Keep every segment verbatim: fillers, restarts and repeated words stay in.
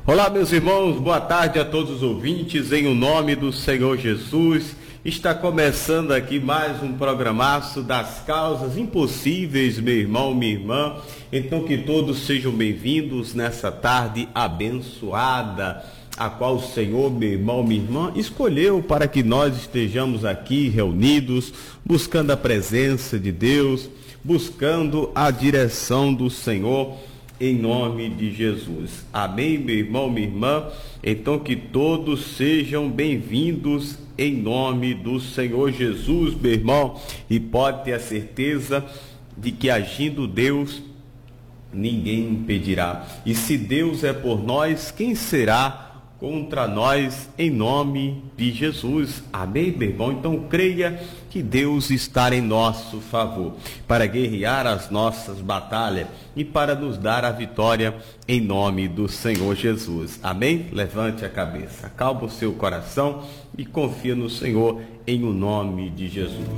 Olá, meus irmãos, boa tarde a todos os ouvintes, em o nome do Senhor Jesus. Está começando aqui mais um programaço das causas impossíveis, meu irmão, minha irmã. Então que todos sejam bem-vindos nessa tarde abençoada, a qual o Senhor, meu irmão, minha irmã, escolheu para que nós estejamos aqui reunidos, buscando a presença de Deus, buscando a direção do Senhor, em nome de Jesus. Amém, meu irmão, minha irmã? Então que todos sejam bem-vindos em nome do Senhor Jesus, meu irmão. E pode ter a certeza de que agindo Deus, ninguém impedirá. E se Deus é por nós, quem será contra nós, em nome de Jesus? Amém, meu irmão? Então creia que Deus está em nosso favor, para guerrear as nossas batalhas e para nos dar a vitória em nome do Senhor Jesus. Amém? Levante a cabeça, acalma o seu coração e confia no Senhor em o nome de Jesus.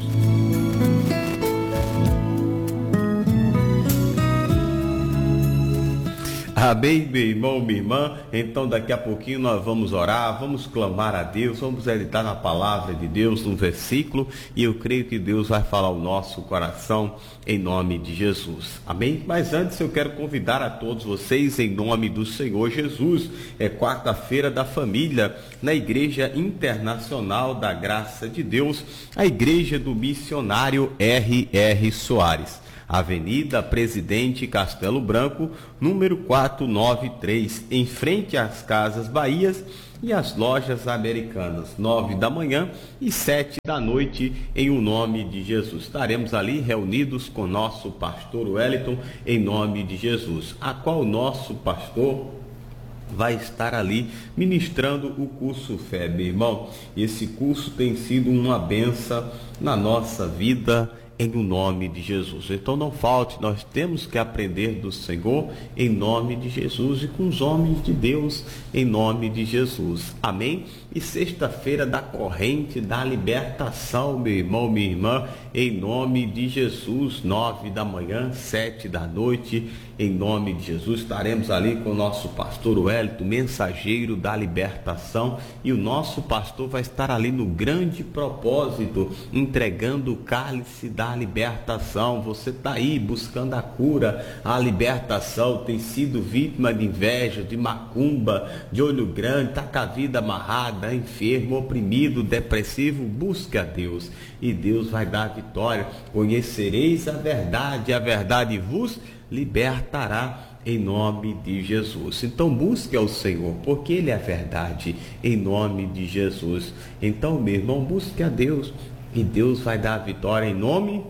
Amém, meu irmão, minha irmã? Então daqui a pouquinho nós vamos orar, vamos clamar a Deus, vamos meditar na palavra de Deus, num versículo, e eu creio que Deus vai falar o nosso coração em nome de Jesus. Amém? Mas antes eu quero convidar a todos vocês em nome do Senhor Jesus. É quarta-feira da família, na Igreja Internacional da Graça de Deus, a Igreja do Missionário R R Soares. Avenida Presidente Castelo Branco, número quatrocentos e noventa e três, em frente às Casas Bahias e às lojas americanas, nove da manhã e sete da noite, em o nome de Jesus. Estaremos ali reunidos com nosso pastor Wellington, em nome de Jesus, a qual nosso pastor vai estar ali ministrando o curso Fé, meu irmão. Esse curso tem sido uma bênção na nossa vida, em o nome de Jesus. Então não falte, nós temos que aprender do Senhor em nome de Jesus e com os homens de Deus em nome de Jesus. Amém? E sexta-feira da corrente da libertação, meu irmão, minha irmã, em nome de Jesus, nove da manhã, sete da noite, em nome de Jesus, estaremos ali com o nosso pastor Wellington, mensageiro da libertação, e o nosso pastor vai estar ali no grande propósito, entregando o cálice da libertação. Você está aí buscando a cura, a libertação, tem sido vítima de inveja, de macumba, de olho grande, está com a vida amarrada, enfermo, oprimido, depressivo, busque a Deus e Deus vai dar a vitória. Conhecereis a verdade, a verdade vos libertará em nome de Jesus. Então busque ao Senhor, porque Ele é a verdade, em nome de Jesus. Então, meu irmão, busque a Deus e Deus vai dar a vitória em nome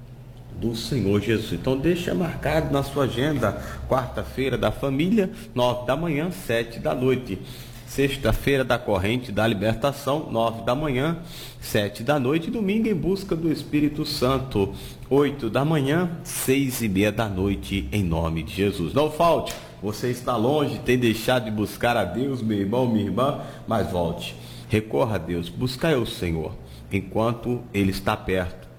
do Senhor Jesus. Então deixa marcado na sua agenda, quarta-feira da família, nove da manhã, sete da noite. Sexta-feira da corrente da libertação, nove da manhã, sete da noite. Domingo em busca do Espírito Santo, oito da manhã, seis e meia da noite, em nome de Jesus. Não falte, você está longe, tem deixado de buscar a Deus, meu irmão, minha irmã, mas volte, recorra a Deus, buscai o Senhor, enquanto Ele está perto.